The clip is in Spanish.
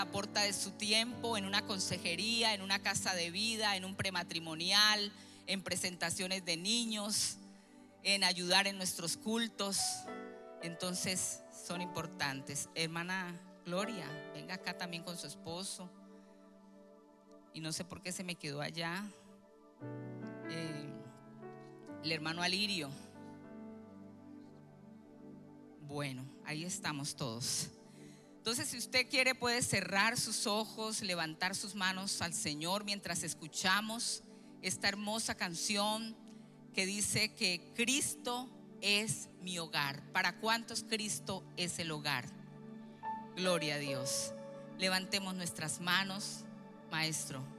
aporta de su tiempo en una consejería, en una casa de vida, en un prematrimonial, en presentaciones de niños, en ayudar en nuestros cultos. Entonces son importantes. Hermana Gloria, venga acá también con su esposo. Y no sé por qué se me quedó allá el hermano Alirio. Bueno, ahí estamos todos. Entonces, si usted quiere, puede cerrar sus ojos, levantar sus manos al Señor mientras escuchamos esta hermosa canción que dice que Cristo es mi hogar. ¿Para cuántos Cristo es el hogar? Gloria a Dios. Levantemos nuestras manos, maestro.